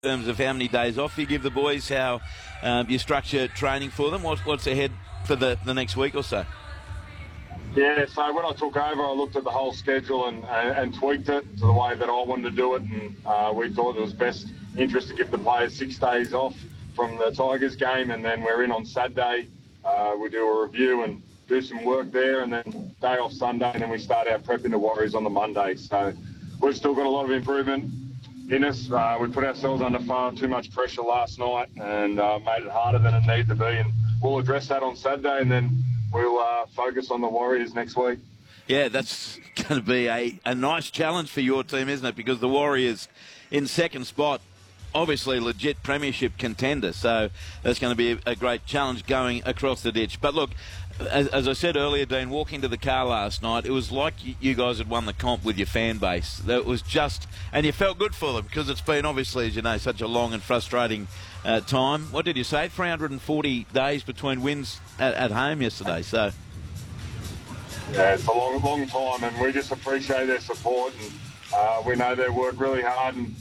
terms of how many days off you give the boys, how you structure training for them? What's ahead for the next week or so? Yeah, so when I took over, I looked at the whole schedule and tweaked it to the way that I wanted to do it, and we thought it was best interest to give the players 6 days off from the Tigers game, and then we're in on Saturday. We do a review and do some work there, and then day off Sunday, and then we start our prep into Warriors on the Monday. So we've still got a lot of improvement in us. We put ourselves under far too much pressure last night and made it harder than it needed to be, and we'll address that on Saturday, and then we'll focus on the Warriors next week. Yeah, that's going to be a nice challenge for your team, isn't it? Because the Warriors in second spot, obviously legit premiership contender. So that's going to be a great challenge going across the ditch. But look, as I said earlier, Dean, walking to the car last night, it was like you guys had won the comp with your fan base. That was just, and you felt good for them because it's been obviously, as you know, such a long and frustrating time. What did you say? 340 days between wins at home yesterday. So yeah, it's a long time, and we just appreciate their support, and we know they work really hard and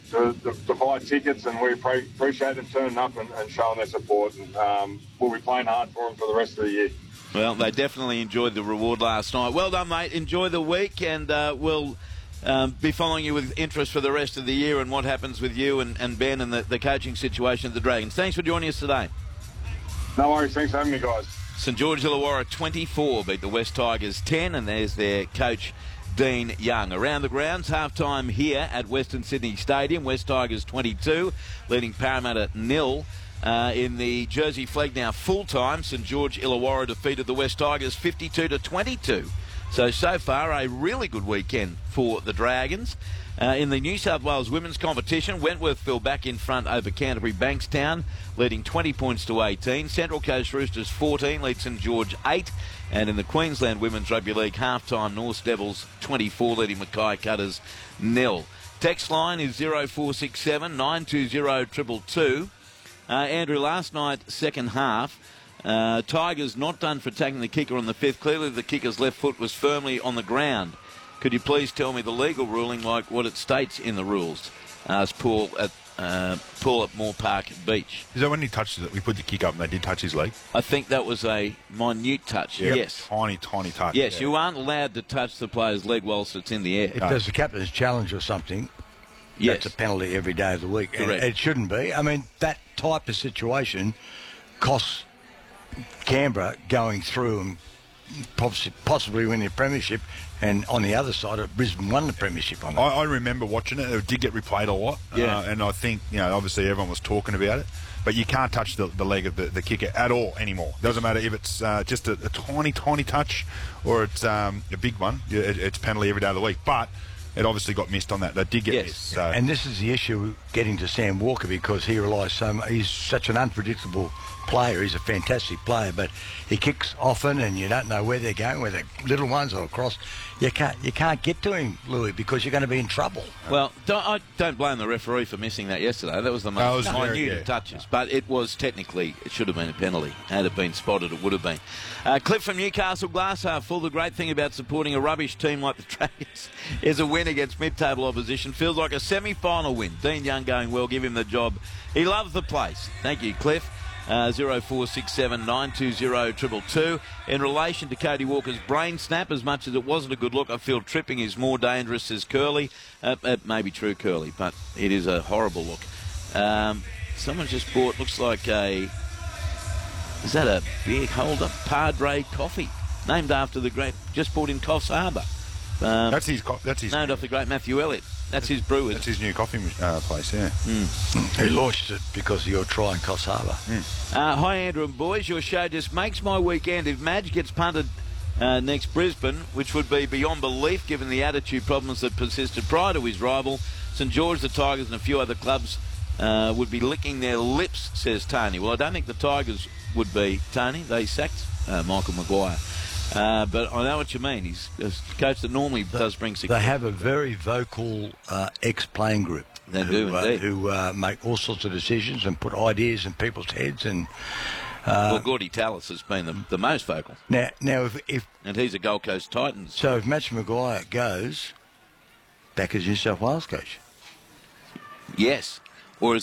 to buy tickets, and we appreciate them turning up and showing their support, and we'll be playing hard for them for the rest of the year. Well, they definitely enjoyed the reward last night. Well done, mate. Enjoy the week, and we'll be following you with interest for the rest of the year and what happens with you and Ben and the coaching situation at the Dragons. Thanks for joining us today. No worries. Thanks for having me, guys. St George Illawarra 24 beat the West Tigers 10, and there's their coach, Dean Young. Around the grounds, half-time here at Western Sydney Stadium. West Tigers 22, leading Parramatta 0. In the Jersey Flag now full-time, St George Illawarra defeated the West Tigers 52-22. So far, a really good weekend for the Dragons. In the New South Wales women's competition, Wentworth fell back in front over Canterbury Bankstown, leading 20 points to 18. Central Coast Roosters 14, lead St George 8. And in the Queensland Women's Rugby League half-time, Norths Devils 24, leading Mackay Cutters 0. Text line is 0467 920 222. Andrew, last night, second half, Tigers not done for attacking the kicker on the fifth. Clearly the kicker's left foot was firmly on the ground. Could you please tell me the legal ruling, like what it states in the rules? Asked Paul at Moore Park Beach. Is that when he touched it? We put the kick up and they did touch his leg? I think that was a minute touch, yes. Tiny touch. Yes, you aren't allowed to touch the player's leg whilst it's in the air. If there's a captain's challenge or something, that's a penalty every day of the week. Correct. It shouldn't be. I mean, that type of situation costs Canberra going through and possibly winning the premiership, and on the other side, Brisbane won the premiership on that. I remember watching it. It did get replayed a lot. And I think, obviously everyone was talking about it. But you can't touch the leg of the kicker at all anymore. Doesn't matter if it's just a tiny touch or it's a big one. It's penalty every day of the week. But it obviously got missed on that. That did get missed. So. And this is the issue getting to Sam Walker, because he relies so much. He's such an unpredictable player. He's a fantastic player, but he kicks often, and you don't know where they're going, whether little ones or across. You can't get to him, Louis, because you're going to be in trouble. Well, I don't blame the referee for missing that yesterday. That was the most minute of touches, but it was technically, it should have been a penalty. Had it been spotted, it would have been. Cliff from Newcastle Glass Half Full. The great thing about supporting a rubbish team like the Dragons is a win against mid-table opposition. Feels like a semi-final win. Dean Young going well. Give him the job. He loves the place. Thank you, Cliff. 0467 920 222. In relation to Cody Walker's brain snap, as much as it wasn't a good look, I feel tripping is more dangerous, says Curly. It may be true, Curly, but it is a horrible look. Someone just bought, looks like is that a beer holder? Padre Coffee, named after the great, just bought in Coffs Harbour. That's his named after the great Matthew Elliott. That's his brewers. That's his new coffee place, yeah. He launched it because of your try in Coffs Harbour. Hi, Andrew and boys. Your show just makes my weekend. If Madge gets punted next Brisbane, which would be beyond belief given the attitude problems that persisted prior to his rival, St George, the Tigers and a few other clubs would be licking their lips, says Tony. Well, I don't think the Tigers would be, Tony. They sacked Michael Maguire. But I know what you mean. He's a coach that normally does bring success. They have a very vocal ex-playing group. They do, indeed. Who make all sorts of decisions and put ideas in people's heads. And well, Gordy Tallis has been the most vocal. Now, if and he's a Gold Coast Titans. So if Match Maguire goes back as New South Wales coach, yes,